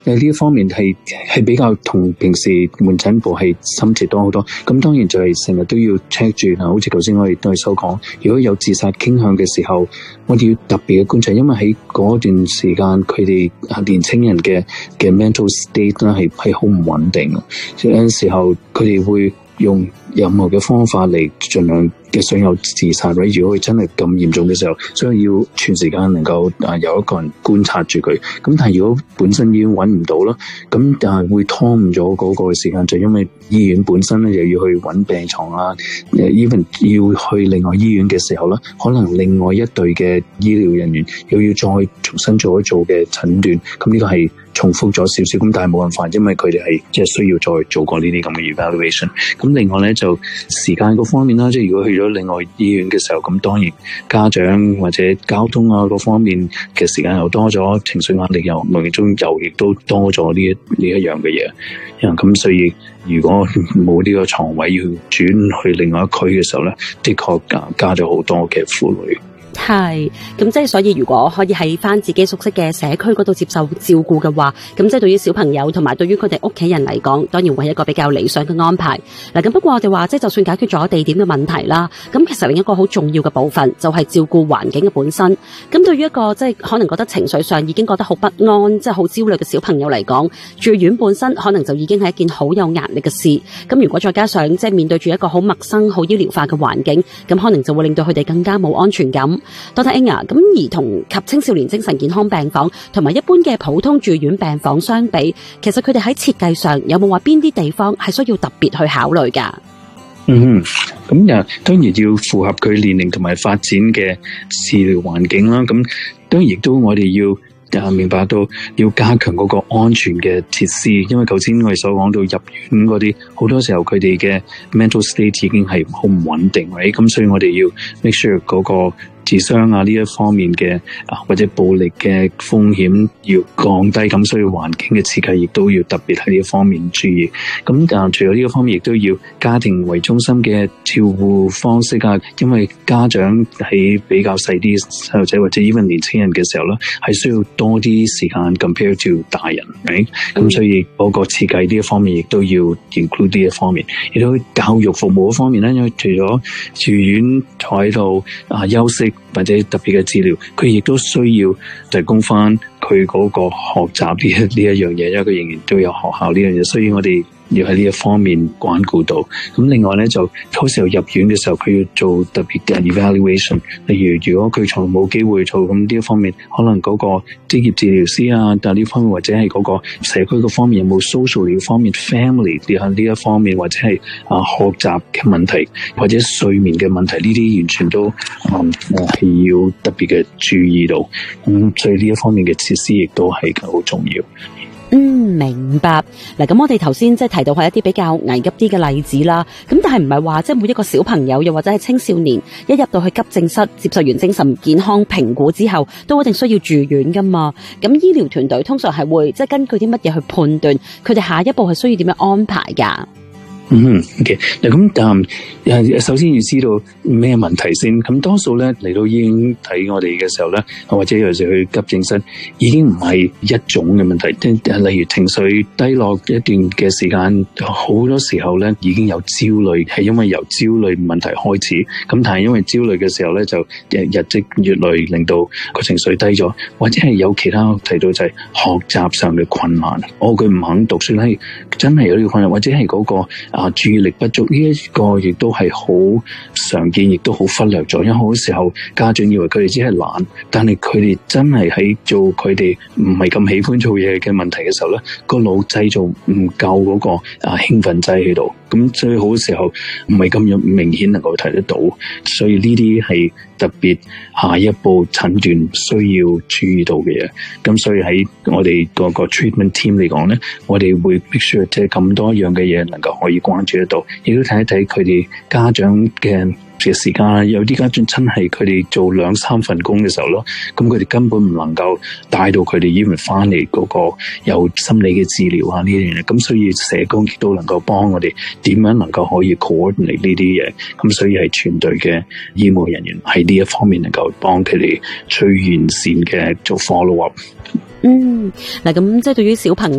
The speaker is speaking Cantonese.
呢一方面係比較同平時門診部係深切多好多。咁當然就係成日都要 check 住嗱，好似頭先我哋都係所講，如果有自殺傾向嘅時候，我哋要特別嘅觀察，因為喺嗰段時間佢哋年青人嘅 mental state 咧係好唔穩定嘅，有陣時候佢哋會用任何嘅方法嚟盡量嘅想有自殺，或者如果佢真係咁嚴重嘅時候，所以要全時間能夠有一個人觀察住佢。咁但係如果本身已經揾唔到啦，咁但係會拖誤咗嗰個時間，就因為醫院本身咧又要去揾病床啊，even 要去另外醫院嘅時候咧，可能另外一隊嘅醫療人員又要再重新做一做嘅診斷，咁呢個係重複咗少少，咁但係冇辦法，因為佢哋係即係需要再做過呢啲咁嘅 evaluation。咁另外咧就時間嗰方面啦，即係如果去咗另外醫院嘅時候，咁當然家長或者交通啊嗰方面嘅時間又多咗，情緒壓力又無形中又亦都多咗呢一樣嘅嘢。咁所以如果冇呢個床位要轉去另外一區嘅時候咧，的確加咗好多嘅負累。 係，咁即係所以如果可以喺翻自己熟悉嘅社區嗰度接受照顧嘅話，咁即係對於小朋友同埋對於佢哋屋企人嚟講，當然會係一個比較理想嘅安排。嗱，咁不過我哋話即係就算解決咗地點嘅問題啦，咁其實另一個好重要嘅部分就係照顧環境嘅本身。咁對於一個即係可能覺得情緒上已經覺得好不安，即係好焦慮嘅小朋友嚟講，住院本身可能就已經係一件好有壓力嘅事。咁如果再加上即係面對住一個好陌生、好醫療化嘅環境，咁可能就會令到佢哋更加冇安全感。Dr. Ing，咁兒童及青少年精神健康病房同埋一般嘅普通住院病房相比，其實佢哋喺設計上有冇話邊啲地方係需要特別去考慮㗎？ 咁當然要符合佢年齡同埋發展嘅治療環境啦。咁當然亦都我哋要明白到要加強嗰個安全嘅設施，因為頭先我哋所講到入院嗰啲，好多時候佢哋嘅 mental state 已經係好唔穩定，咁所以我哋要 make sure 嗰個自傷呢一方面嘅或者暴力嘅風險要降低，咁所以環境嘅設計亦都要特別喺呢一方面注意。咁除咗呢個方面，亦都要家庭為中心嘅照顧方式啊，因為家長喺比較細啲細路仔或者 even 年輕人嘅時候咧，係需要多啲時間 compare to 大人，咁所以嗰個設計呢一方面亦都要 include 呢一方面。亦都教育服務嗰方面咧，因為除咗住院坐喺度休息或者特別嘅治療，佢亦都需要提供翻佢嗰個學習呢一樣嘢，因為佢仍然都有學校呢樣嘢，所以我哋要喺呢一方面關顧到。咁另外咧，就好時候入院嘅時候，佢要做特別嘅 evaluation。例如，如果佢從冇機會做，咁呢一方面，可能嗰個職業治療師啊，但呢方面或者係嗰個社區嗰方面有冇 social 呢方面 family 呢一方面，或者係學習嘅問題，或者睡眠嘅問題，呢啲完全都係要特別嘅注意到。咁所以呢一方面嘅設施亦都係好重要。 明白。嗱，咁我哋頭先即係提到係一啲比較危急啲嘅例子啦。咁但係唔係話即係每一個小朋友又或者係青少年一入到去急症室接受完精神健康評估之後，都一定需要住院噶嘛？咁醫療團隊通常係會即係根據啲乜嘢去判斷佢哋下一步係需要點樣安排噶 ？OK， 嗱咁首先要知道咩問題先。咁多數咧嚟到醫院睇我哋嘅時候咧，或者有時去急症室，已經唔係一種嘅問題。例如情緒低落一段嘅時間，好多時候咧已經有焦慮，係因為由焦慮問題開始。咁但係因為焦慮嘅時候咧，就日積月累，令到個情緒低咗，或者係有其他提到就係學習上嘅困難。佢唔肯讀書咧，真係有呢個困難，或者係嗰個注意力不足，呢一個亦都係好常見，亦都好忽略咗。因為好多時候家長以為佢哋只係懶，但係佢哋真係喺做佢哋唔係咁喜歡做嘢嘅問題嘅時候咧，個腦製造唔夠嗰個興奮劑喺度，咁所以好多時候唔係咁樣明顯能夠睇得到。所以呢啲係特別下一步診斷需要注意到嘅嘢。咁所以喺我哋個 treatment team 嚟講咧，我哋會 make sure 即係咁多樣嘅嘢能夠可以關注得到，亦都睇一睇佢哋家長嘅嘅時間，有啲家長真係佢哋做2-3份工嘅時候咯，咁佢哋根本唔能夠帶到佢哋醫院翻嚟嗰個有心理嘅治療啊呢樣嘢，咁所以社工亦都能夠幫我哋點樣能夠可以 coordinate 呢啲嘢，咁所以係全隊嘅醫務人員喺呢一方面能夠幫佢哋最完善嘅做 follow up。 嗱，咁即係對於小朋友